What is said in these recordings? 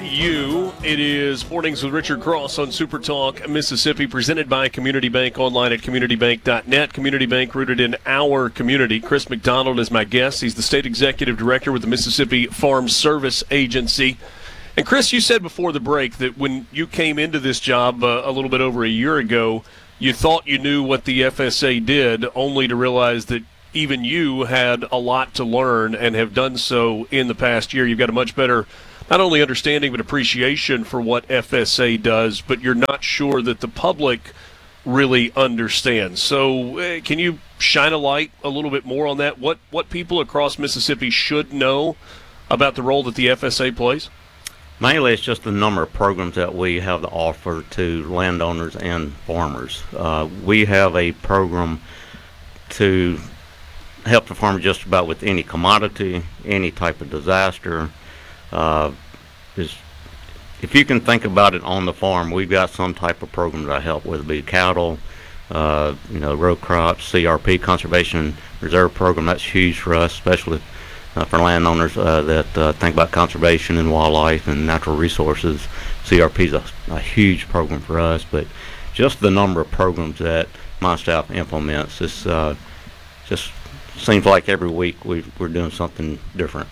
you. It is Mornings with Richard Cross on Super Talk Mississippi, presented by Community Bank, online at communitybank.net. Community Bank, rooted in our community. Chris McDonald is my guest. He's the State Executive Director with the Mississippi Farm Service Agency. And Chris, you said before the break that when you came into this job a little bit over a year ago, you thought you knew what the FSA did, only to realize that even you had a lot to learn and have done so in the past year. You've got a much better not only understanding but appreciation for what FSA does, but you're not sure that the public really understands. So can you shine a light a little bit more on that? What people across Mississippi should know about the role that the FSA plays? Mainly, it's just the number of programs that we have to offer to landowners and farmers. We have a program to help the farmer just about with any commodity, any type of disaster. If you can think about it on the farm, we've got some type of program that I help with, be cattle, row crops, CRP, Conservation Reserve Program. That's huge for us, especially for landowners that think about conservation and wildlife and natural resources. CRP is a huge program for us, but just the number of programs that my staff implements, it's just seems like every week we're doing something different.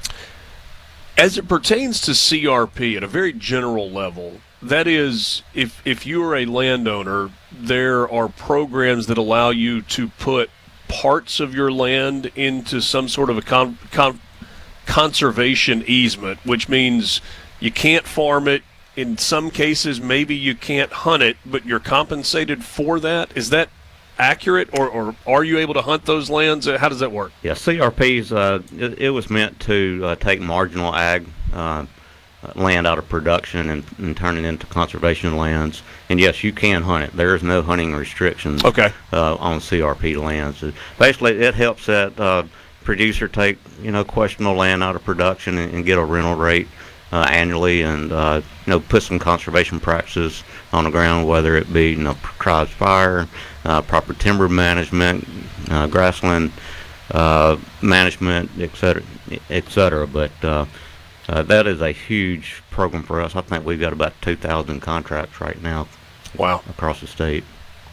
As it pertains to CRP at a very general level, that is, if you are a landowner, there are programs that allow you to put parts of your land into some sort of a conservation easement, which means you can't farm it. In some cases, maybe you can't hunt it, but you're compensated for that. Is that accurate, or are you able to hunt those lands? How does that work? Yeah, CRP's, it was meant to take marginal ag land out of production and turn it into conservation lands. And yes, you can hunt it. There is no hunting restrictions on CRP lands. Basically, it helps that producer take questionable land out of production and get a rental rate annually, and put some conservation practices on the ground, whether it be contrived fire, proper timber management, grassland management, etc. But that is a huge program for us. I think we've got about 2,000 contracts right now. Wow, across the state.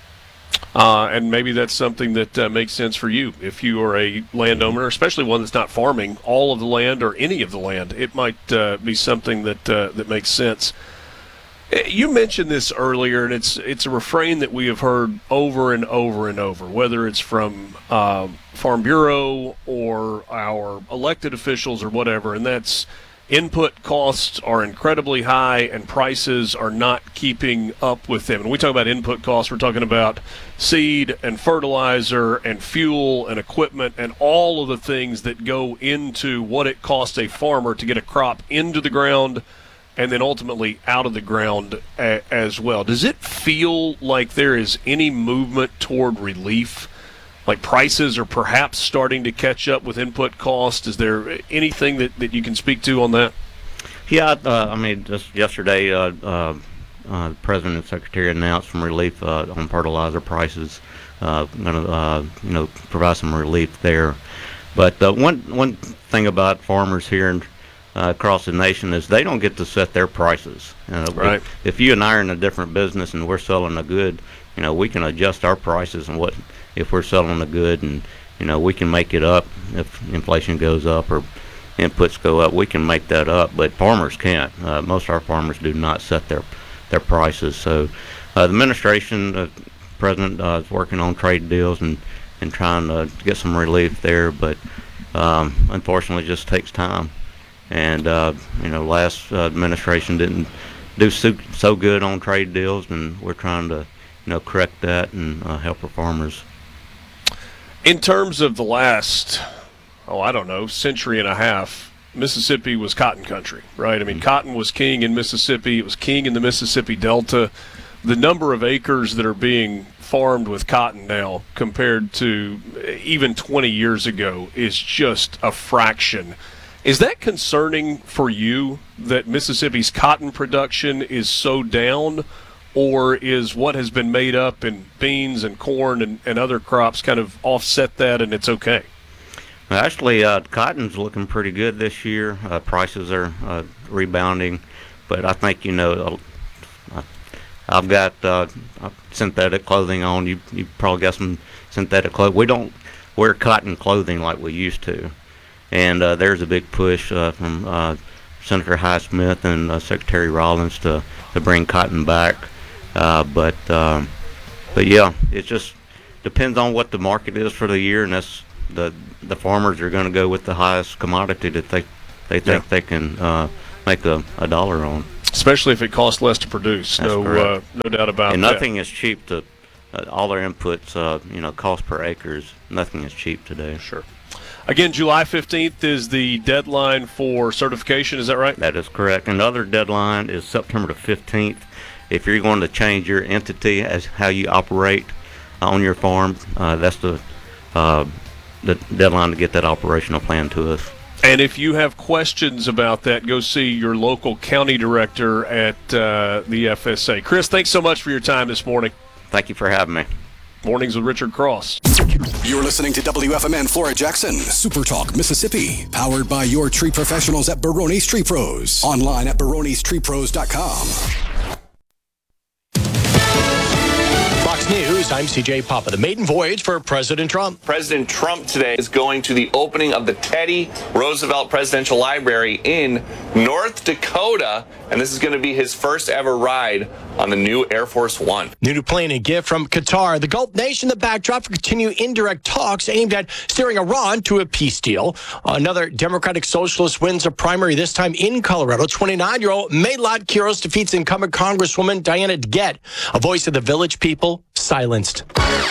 And maybe that's something that makes sense for you. If you are a landowner, especially one that's not farming all of the land or any of the land, it might be something that makes sense. You mentioned this earlier, and it's a refrain that we have heard over and over and over, whether it's from Farm Bureau or our elected officials or whatever, and that's input costs are incredibly high and prices are not keeping up with them. And we talk about input costs, we're talking about seed and fertilizer and fuel and equipment and all of the things that go into what it costs a farmer to get a crop into the ground and then ultimately out of the ground as well. Does it feel like there is any movement toward relief? Like prices are perhaps starting to catch up with input cost? Is there anything that you can speak to on that? Yeah, just yesterday, the President and Secretary announced some relief on fertilizer prices. Going to provide some relief there. But one thing about farmers here across the nation is they don't get to set their prices. Right. If you and I are in a different business and we're selling a good, we can adjust our prices and if we're selling a good, and we can make it up if inflation goes up or inputs go up. We can make that up, but farmers can't. Most of our farmers do not set their prices. So the administration, the president is working on trade deals and trying to get some relief there, but unfortunately, it just takes time. And last administration didn't do so good on trade deals, and we're trying to correct that and help our farmers. In terms of the last, century and a half, Mississippi was cotton country, right? I mean, cotton was king in Mississippi. It was king in the Mississippi Delta. The number of acres that are being farmed with cotton now compared to even 20 years ago is just a fraction. Is that concerning for you that Mississippi's cotton production is so down? Or is what has been made up in beans and corn and other crops kind of offset that and it's okay? Actually, cotton's looking pretty good this year. Prices are rebounding. But I think, I've got synthetic clothing on. You probably got some synthetic clothing. We don't wear cotton clothing like we used to. And there's a big push from Senator Highsmith and Secretary Rollins to bring cotton back. But yeah, it just depends on what the market is for the year, and that's the farmers are going to go with the highest commodity that they think they can make a dollar on. Especially if it costs less to produce. That's No doubt about and that. nothing is cheap to all their inputs. Cost per acres. Nothing is cheap today. Sure. Again, July 15th is the deadline for certification. Is that right? That is correct. Another deadline is September the 15th. If you're going to change your entity as how you operate on your farm, that's the deadline to get that operational plan to us. And if you have questions about that, go see your local county director at the FSA. Chris, thanks so much for your time this morning. Thank you for having me. Mornings with Richard Cross. You're listening to WFMN Flora Jackson, Super Talk, Mississippi. Powered by your tree professionals at Barone's Tree Pros. Online at baronestreepros.com. Fox News, I'm CJ Papa. The maiden voyage for President Trump. President Trump today is going to the opening of the Teddy Roosevelt Presidential Library in North Dakota, and this is going to be his first ever ride on the new Air Force One. New plane and gift from Qatar. The Gulf nation, the backdrop for continued indirect talks aimed at steering Iran to a peace deal. Another Democratic Socialist wins a primary, this time in Colorado. 29-year-old Maylot Quiros defeats incumbent Congresswoman Diana DeGette. A voice of the village people silenced.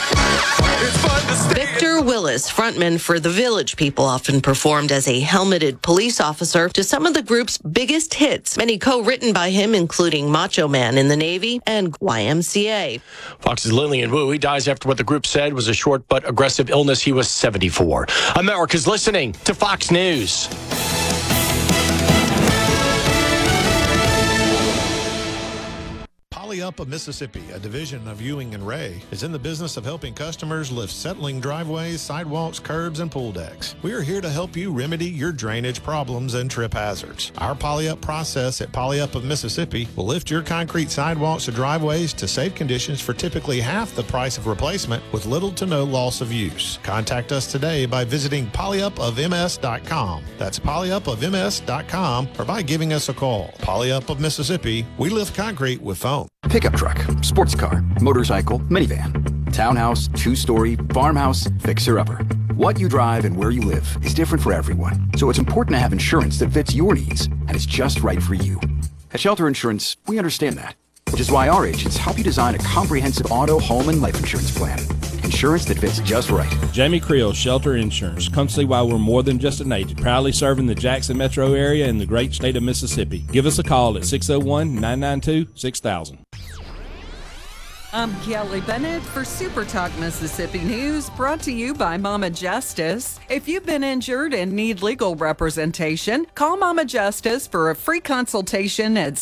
Victor Willis, frontman for The Village People, often performed as a helmeted police officer to some of the group's biggest hits, many co-written by him, including Macho Man in the Navy and YMCA. Fox's Lillian Wu, he dies after what the group said was a short but aggressive illness. He was 74. America's listening to Fox News. Poly-Up of Mississippi, a division of Ewing and Ray, is in the business of helping customers lift settling driveways, sidewalks, curbs, and pool decks. We are here to help you remedy your drainage problems and trip hazards. Our Poly-Up process at Poly-Up of Mississippi will lift your concrete sidewalks or driveways to safe conditions for typically half the price of replacement with little to no loss of use. Contact us today by visiting polyupofms.com. That's polyupofms.com, or by giving us a call. Poly-Up of Mississippi, we lift concrete with foam. Pickup truck, sports car, motorcycle, minivan, townhouse, two-story, farmhouse, fixer-upper. What you drive and where you live is different for everyone, so it's important to have insurance that fits your needs and is just right for you. At Shelter Insurance, we understand that, which is why our agents help you design a comprehensive auto, home, and life insurance plan. Insurance that fits just right. Jamie Creel, Shelter Insurance. Come see why we're more than just an agent. Proudly serving the Jackson metro area and the great state of Mississippi. Give us a call at 601-992-6000. I'm Kelly Bennett for Super Talk Mississippi News, brought to you by Mama Justice. If you've been injured and need legal representation, call Mama Justice for a free consultation at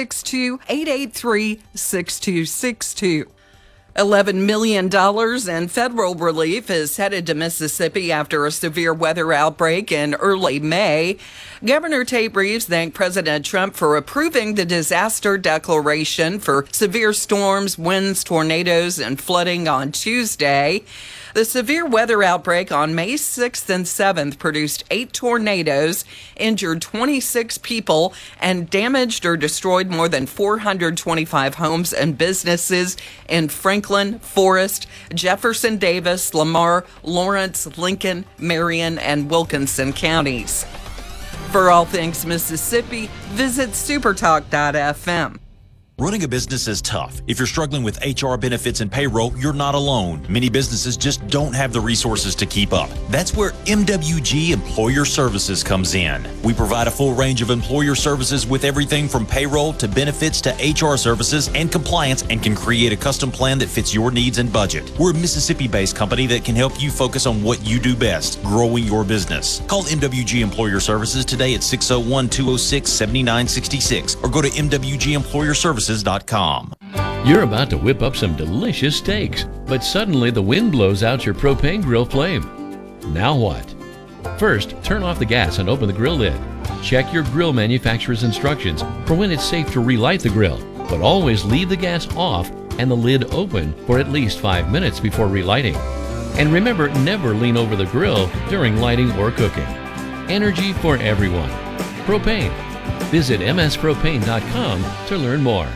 662-883-6262. $11 million in federal relief is headed to Mississippi after a severe weather outbreak in early May. Governor Tate Reeves thanked President Trump for approving the disaster declaration for severe storms, winds, tornadoes, and flooding on Tuesday. The severe weather outbreak on May 6th and 7th produced 8 tornadoes, injured 26 people, and damaged or destroyed more than 425 homes and businesses in Franklin, Forest, Jefferson Davis, Lamar, Lawrence, Lincoln, Marion, and Wilkinson counties. For all things Mississippi, visit supertalk.fm. Running a business is tough. If you're struggling with HR, benefits, and payroll, you're not alone. Many businesses just don't have the resources to keep up. That's where MWG Employer Services comes in. We provide a full range of employer services with everything from payroll to benefits to HR services and compliance, and can create a custom plan that fits your needs and budget. We're a Mississippi-based company that can help you focus on what you do best, growing your business. Call MWG Employer Services today at 601-206-7966 or go to MWGEmployerServices.com. You're about to whip up some delicious steaks, but suddenly the wind blows out your propane grill flame. Now what? First, turn off the gas and open the grill lid. Check your grill manufacturer's instructions for when it's safe to relight the grill, but always leave the gas off and the lid open for at least 5 minutes before relighting. And remember, never lean over the grill during lighting or cooking. Energy for everyone. Propane. Visit mspropane.com to learn more.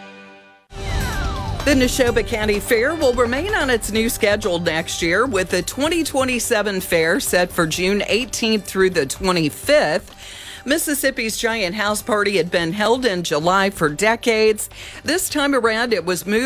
The Neshoba County Fair will remain on its new schedule next year, with the 2027 fair set for June 18th through the 25th. Mississippi's Giant House Party had been held in July for decades. This time around, it was moved